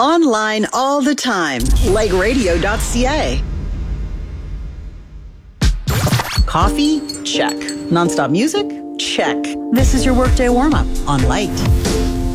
Online all the time. Legaradio.ca. Coffee? Check. Nonstop music? Check. This is your workday warm-up on Light.